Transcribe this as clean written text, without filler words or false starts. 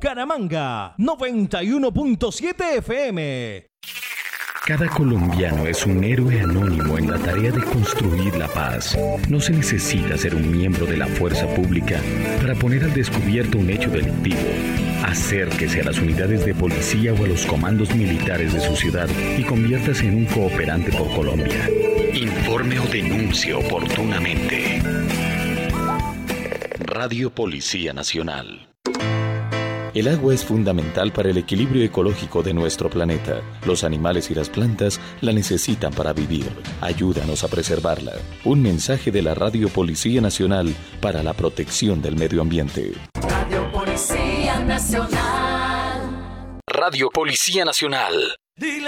Bucaramanga, 91.7 FM. Cada colombiano es un héroe anónimo en la tarea de construir la paz. No se necesita ser un miembro de la fuerza pública para poner al descubierto un hecho delictivo. Acérquese a las unidades de policía o a los comandos militares de su ciudad y conviértase en un cooperante por Colombia. Informe o denuncie oportunamente. Radio Policía Nacional. El agua es fundamental para el equilibrio ecológico de nuestro planeta. Los animales y las plantas la necesitan para vivir. Ayúdanos a preservarla. Un mensaje de la Radio Policía Nacional para la protección del medio ambiente. Radio Policía Nacional. Radio Policía Nacional.